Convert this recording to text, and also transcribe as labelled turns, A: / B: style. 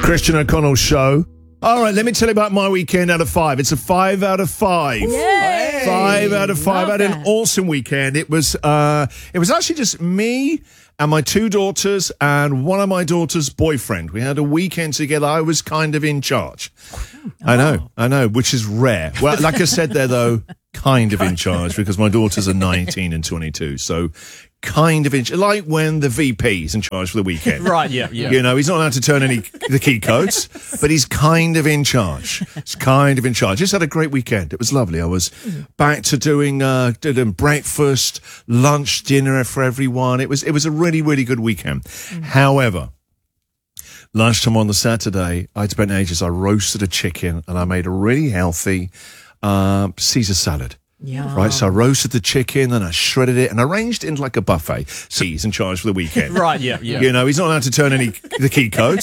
A: Christian O'Connell Show. All right, let me tell you about my weekend out of 5. It's a 5 out of 5.
B: Yay!
A: 5 out of 5. I had an
B: that.
A: awesome weekend. It was actually just me and my 2 daughters and one of my daughter's boyfriend. We had a weekend together. I was kind of in charge. I know, which is rare. Well, like I said there, though, kind of in charge because my daughters are 19 and 22. So kind of in charge. Like when the VP's in charge for the weekend.
C: Right, yeah.
A: You know, he's not allowed to turn the key codes, but he's kind of in charge. He's kind of in charge. Just had a great weekend. It was lovely. I was back to doing breakfast, lunch, dinner for everyone. It was a really, really good weekend. However, lunchtime on the Saturday, I'd spent ages. I roasted a chicken and I made a really healthy Caesar salad.
B: Yeah.
A: Right, so I roasted the chicken and I shredded it and arranged it into like a buffet. So he's in charge for the weekend.
C: Right, yeah.
A: You know, he's not allowed to turn the key codes.